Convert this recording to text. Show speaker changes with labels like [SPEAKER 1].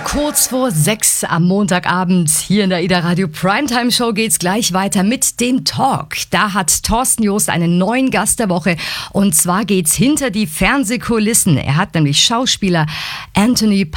[SPEAKER 1] Kurz vor 6 am Montagabend hier in der Ida Radio Primetime Show geht's gleich weiter mit dem Talk. Da hat Thorsten Joost einen neuen Gast der Woche und zwar geht's hinter die Fernsehkulissen. Er hat nämlich Schauspieler Anthony